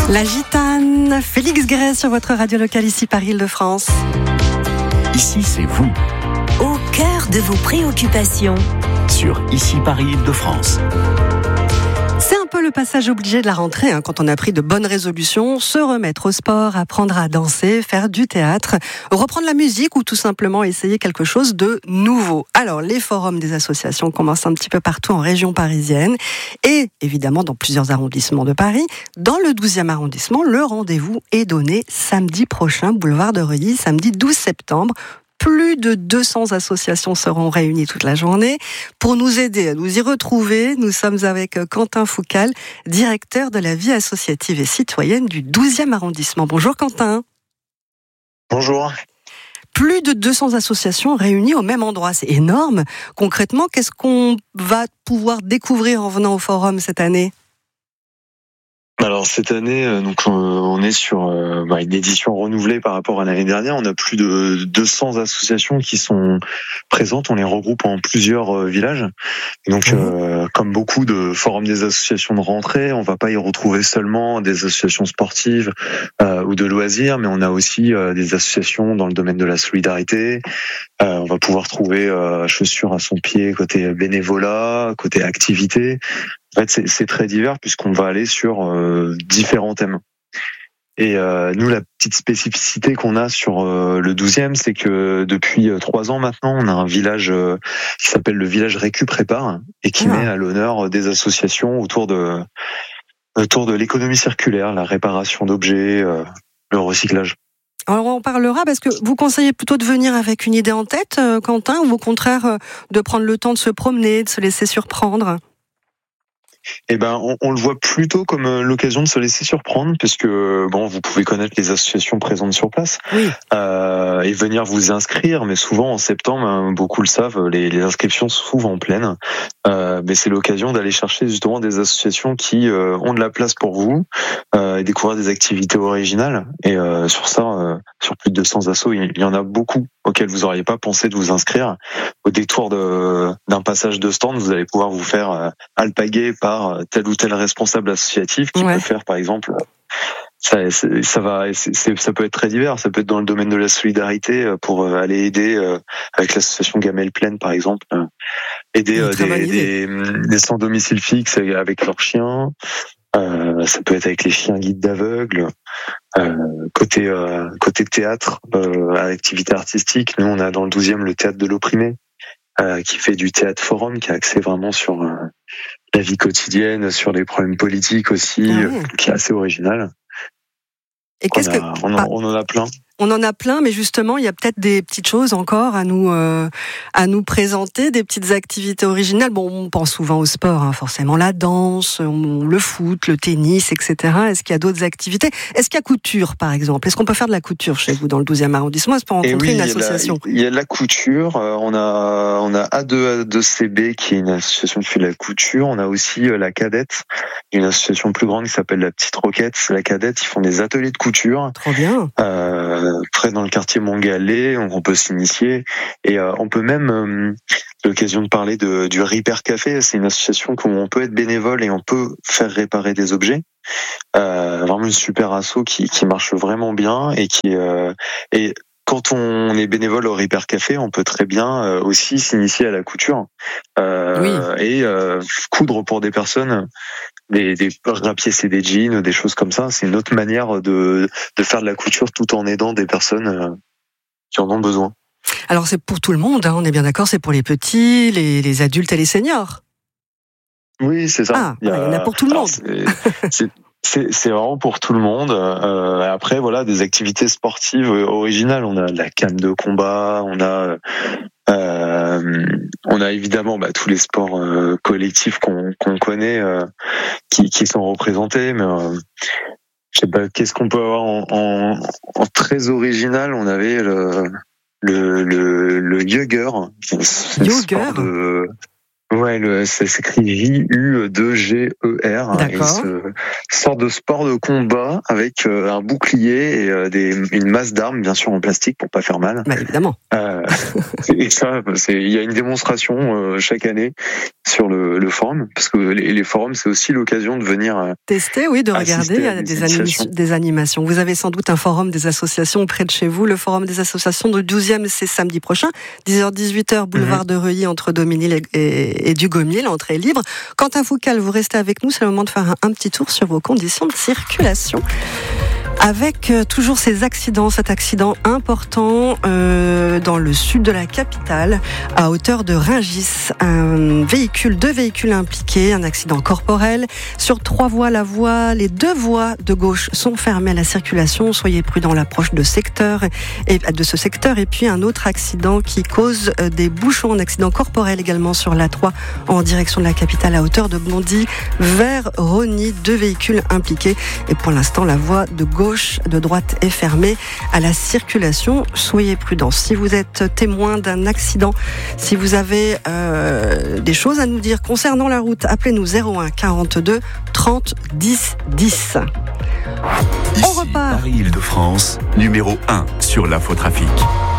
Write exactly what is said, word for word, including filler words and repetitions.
La Gitane, Félix Gray sur votre radio locale ici Paris-Île-de-France. Ici, c'est vous. Au cœur de vos préoccupations. Sur Ici Paris-Île-de-France. C'est un peu le passage obligé de la rentrée, hein, quand on a pris de bonnes résolutions, se remettre au sport, apprendre à danser, faire du théâtre, reprendre la musique ou tout simplement essayer quelque chose de nouveau. Alors, les forums des associations commencent un petit peu partout en région parisienne et évidemment dans plusieurs arrondissements de Paris. Dans le douzième arrondissement, le rendez-vous est donné samedi prochain, boulevard de Reuilly, samedi douze septembre. Plus de deux cents associations seront réunies toute la journée. Pour nous aider à nous y retrouver, nous sommes avec Quentin Foucal, directeur de la vie associative et citoyenne du douzième arrondissement. Bonjour Quentin. Bonjour. Plus de deux cents associations réunies au même endroit, c'est énorme. Concrètement, qu'est-ce qu'on va pouvoir découvrir en venant au forum cette année ? Alors cette année, donc on est sur euh, bah, une édition renouvelée par rapport à l'année dernière. On a plus de deux cents associations qui sont présentes. On les regroupe en plusieurs euh, villages. Et donc, mmh. euh, comme beaucoup de forums des associations de rentrée, on va pas y retrouver seulement des associations sportives euh, ou de loisirs, mais on a aussi euh, des associations dans le domaine de la solidarité. Euh, on va pouvoir trouver euh, chaussures à son pied côté bénévolat, côté activité. En fait, c'est, c'est très divers puisqu'on va aller sur euh, différents thèmes. Et euh, nous, la petite spécificité qu'on a sur euh, le douzième, c'est que depuis euh, trois ans maintenant, on a un village euh, qui s'appelle le village Récup Répare et qui ah. met à l'honneur des associations autour de autour de l'économie circulaire, la réparation d'objets, euh, le recyclage. Alors on parlera parce que vous conseillez plutôt de venir avec une idée en tête, euh, Quentin, ou au contraire euh, de prendre le temps de se promener, de se laisser surprendre ? Eh ben, on, on le voit plutôt comme l'occasion de se laisser surprendre, puisque bon, vous pouvez connaître les associations présentes sur place oui. euh, et venir vous inscrire. Mais souvent en septembre, hein, beaucoup le savent, les, les inscriptions sont souvent pleines. Euh, mais c'est l'occasion d'aller chercher justement des associations qui euh, ont de la place pour vous euh, et découvrir des activités originales. Et euh, sur ça, euh, sur plus de deux cents assos, il y en a beaucoup auxquels vous n'auriez pas pensé de vous inscrire. Au détour de, d'un passage de stand, vous allez pouvoir vous faire euh, alpaguer par tel ou tel responsable associatif qui ouais. peut faire, par exemple, ça, ça va, c'est, c'est, ça peut être très divers. Ça peut être dans le domaine de la solidarité pour aller aider euh, avec l'association Gamelle Plaine, par exemple, euh, aider euh, des, des, des sans domicile fixe avec leurs chiens. Euh, ça peut être avec les chiens guides d'aveugles. Euh, côté euh, côté théâtre, euh, activité artistique, nous on a dans le douzième le théâtre de l'opprimé, euh, qui fait du théâtre forum, qui est axé vraiment sur euh, la vie quotidienne, sur les problèmes politiques aussi, ah oui. euh, qui est assez original. Et qu'est-ce on, a, que... on, en, on en a plein. On en a plein, mais justement, il y a peut-être des petites choses encore à nous euh, à nous présenter, des petites activités originales. Bon, on pense souvent au sport, hein, forcément la danse, on, le foot, le tennis, et cetera. Est-ce qu'il y a d'autres activités ? Est-ce qu'il y a couture, par exemple ? Est-ce qu'on peut faire de la couture chez vous dans le douzième arrondissement ? Est-ce qu'on peut rencontrer oui, une association ? Il y a de la couture. On a on a A deux A deux C B qui est une association qui fait de la couture. On a aussi la Cadette, une association plus grande qui s'appelle la Petite Roquette. La Cadette, ils font des ateliers de couture. Trop bien. Euh, près dans le quartier Montgalais, on peut s'initier et euh, on peut même euh, l'occasion de parler de du Repair Café. C'est une association où on peut être bénévole et on peut faire réparer des objets. Euh, vraiment une super asso qui qui marche vraiment bien et qui euh, et quand on est bénévole au Repair Café, on peut très bien euh, aussi s'initier à la couture euh, oui. et euh, coudre pour des personnes. Des, des rapiécer des jeans, des choses comme ça. C'est une autre manière de, de faire de la couture tout en aidant des personnes euh, qui en ont besoin. Alors c'est pour tout le monde, hein, on est bien d'accord, c'est pour les petits, les, les adultes et les seniors. Oui, c'est ça. Ah, il y, a, il y en a pour tout le monde. C'est, c'est, c'est, c'est vraiment pour tout le monde. Euh, après, voilà, des activités sportives originales. On a la canne de combat, on a... Euh, on a évidemment bah, tous les sports euh, collectifs qu'on, qu'on connaît euh, qui, qui sont représentés, mais euh, je sais pas, qu'est-ce qu'on peut avoir en, en, en très original. On avait le le le, le yoga, yoga. De, Ouais, le, ça s'écrit J U deux G E R. D'accord. Une sorte de sport de combat avec euh, un bouclier et euh, des, une masse d'armes, bien sûr en plastique pour pas faire mal. Bah, évidemment. Euh, et ça, c'est, il y a une démonstration euh, chaque année sur le, le forum, parce que les, les forums, c'est aussi l'occasion de venir euh, tester, oui, de regarder. Il y a des, des, anim- des animations. Vous avez sans doute un forum des associations près de chez vous. Le forum des associations de douzième, c'est samedi prochain, dix heures dix-huit heures, boulevard mm-hmm. de Reuilly, entre Daumesnil et, et, et Dugommier. L'entrée est libre. Quant à vous, Cal, vous restez avec nous. C'est le moment de faire un, un petit tour sur vos conditions de circulation. Avec euh, toujours ces accidents, cet accident important euh, dans le sud de la capitale, à hauteur de Rungis, un véhicule, deux véhicules impliqués, un accident corporel. Sur trois voies, la voie, les deux voies de gauche sont fermées à la circulation. Soyez prudents à l'approche de secteur et de ce secteur. Et puis un autre accident qui cause euh, des bouchons, un accident corporel également sur l'A trois en direction de la capitale, à hauteur de Bondy vers Rosny, deux véhicules impliqués. Et pour l'instant, la voie de gauche de droite est fermée à la circulation. Soyez prudents. Si vous êtes témoin d'un accident, si vous avez euh, des choses à nous dire concernant la route, appelez-nous zéro un quarante-deux trente dix dix. Ici, On repart. Paris-Île-de-France, numéro un sur l'infotrafic.